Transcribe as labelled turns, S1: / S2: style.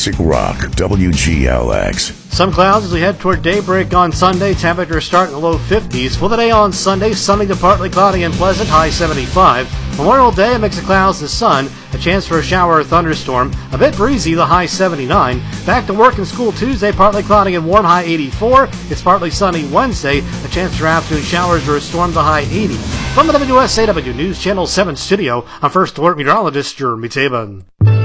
S1: Classic Rock, WGLX.
S2: Some clouds as we head toward daybreak on Sunday. Temperatures start in the low 50s. For the day on Sunday, sunny to partly cloudy and pleasant, high 75. Memorial Day, a mix of clouds and sun. A chance for a shower or thunderstorm. A bit breezy, the high 79. Back to work and school Tuesday, partly cloudy and warm, high 84. It's partly sunny Wednesday. A chance for afternoon showers or a storm, the high 80. From the WSAW News Channel 7 studio, I'm First Alert Meteorologist Jeremy Taban.